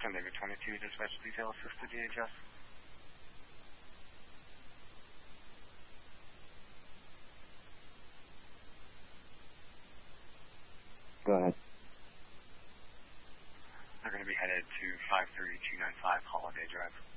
San Diego 22, dispatch detail assist to DHS. Go ahead. They're going to be headed to 53295 Holiday Drive.